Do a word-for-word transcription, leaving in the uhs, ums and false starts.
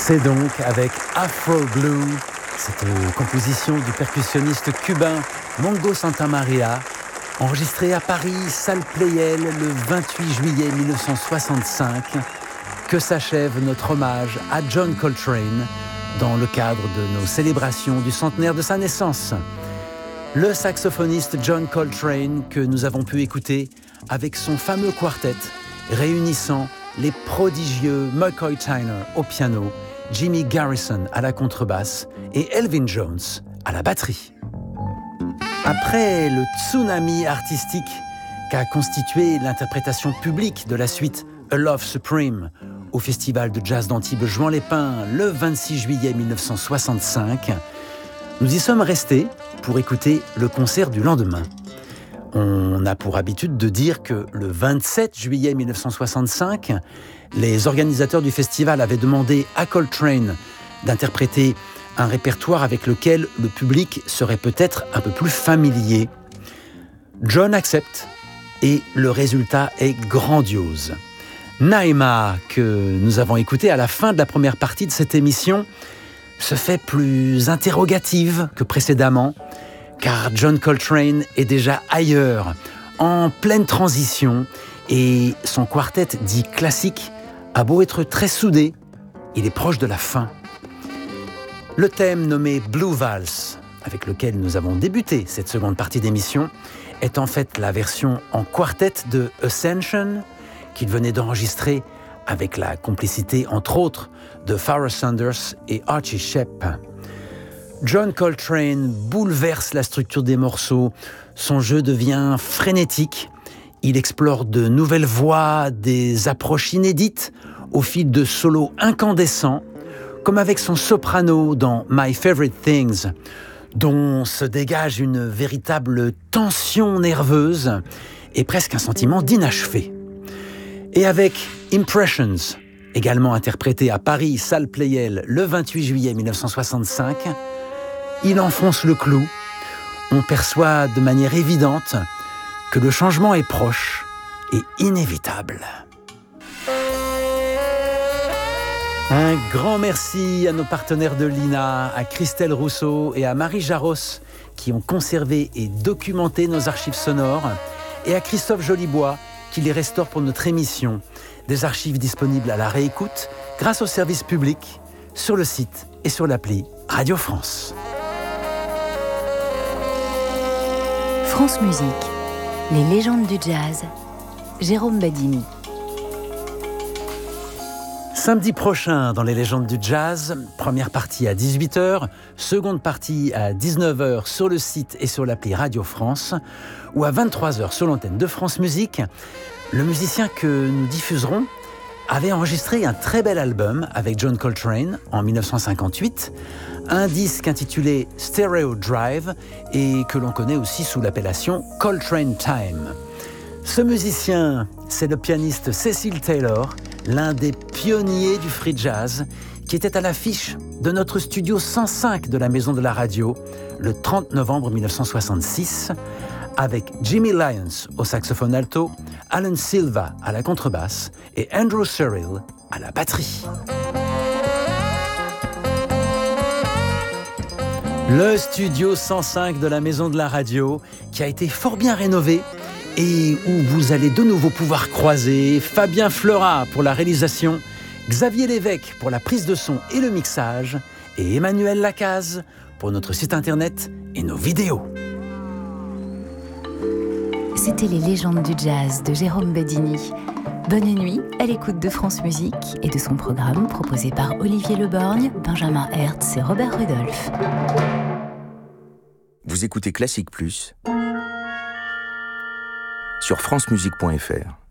C'est donc avec Afro Blue, cette composition du percussionniste cubain Mongo Santamaria, enregistrée à Paris, salle Playel, le vingt-huit juillet mille neuf cent soixante-cinq, que s'achève notre hommage à John Coltrane dans le cadre de nos célébrations du centenaire de sa naissance. Le saxophoniste John Coltrane que nous avons pu écouter avec son fameux quartet réunissant les prodigieux McCoy Tyner au piano, Jimmy Garrison à la contrebasse et Elvin Jones à la batterie. Après le tsunami artistique qu'a constitué l'interprétation publique de la suite A Love Supreme au Festival de Jazz d'Antibes Juan-les-Pins le vingt-six juillet mille neuf cent soixante-cinq, nous y sommes restés pour écouter le concert du lendemain. On a pour habitude de dire que le vingt-sept juillet mille neuf cent soixante-cinq, les organisateurs du festival avaient demandé à Coltrane d'interpréter un répertoire avec lequel le public serait peut-être un peu plus familier. John accepte et le résultat est grandiose. Naïma, que nous avons écouté à la fin de la première partie de cette émission, se fait plus interrogative que précédemment, car John Coltrane est déjà ailleurs, en pleine transition, et son quartet dit classique a beau être très soudé, il est proche de la fin. Le thème nommé Blue Valse, avec lequel nous avons débuté cette seconde partie d'émission, est en fait la version en quartet de Ascension, qu'il venait d'enregistrer avec la complicité, entre autres, de Pharoah Sanders et Archie Shepp. John Coltrane bouleverse la structure des morceaux, son jeu devient frénétique, il explore de nouvelles voies, des approches inédites au fil de solos incandescents, comme avec son soprano dans My Favorite Things, dont se dégage une véritable tension nerveuse et presque un sentiment d'inachevé. Et avec Impressions, également interprété à Paris, salle Playel, le vingt-huit juillet mille neuf cent soixante-cinq, il enfonce le clou. On perçoit de manière évidente que le changement est proche et inévitable. Un grand merci à nos partenaires de l'I N A, à Christelle Rousseau et à Marie Jaros, qui ont conservé et documenté nos archives sonores, et à Christophe Jolibois, qui les restaure pour notre émission. Des archives disponibles à la réécoute grâce au service public, sur le site et sur l'appli Radio France. France Musique, les légendes du jazz, Jérôme Badini. Samedi prochain, dans les légendes du jazz, première partie à dix-huit heures, seconde partie à dix-neuf heures sur le site et sur l'appli Radio France, ou à vingt-trois heures sur l'antenne de France Musique, le musicien que nous diffuserons avait enregistré un très bel album avec John Coltrane en mille neuf cent cinquante-huit, un disque intitulé Stereo Drive et que l'on connaît aussi sous l'appellation Coltrane Time. Ce musicien, c'est le pianiste Cecil Taylor, l'un des pionniers du free jazz, qui était à l'affiche de notre studio cent cinq de la Maison de la Radio le trente novembre mille neuf cent soixante-six, avec Jimmy Lyons au saxophone alto, Alan Silva à la contrebasse et Andrew Cyril à la batterie. Le studio cent cinq de la Maison de la Radio, qui a été fort bien rénové et où vous allez de nouveau pouvoir croiser Fabien Fleurat pour la réalisation, Xavier Lévesque pour la prise de son et le mixage, et Emmanuel Lacaze pour notre site internet et nos vidéos. C'était les légendes du jazz de Jérôme Badini. Bonne nuit à l'écoute de France Musique et de son programme proposé par Olivier Leborgne, Benjamin Hertz et Robert Rudolph. Vous écoutez Classique Plus sur francemusique point f r.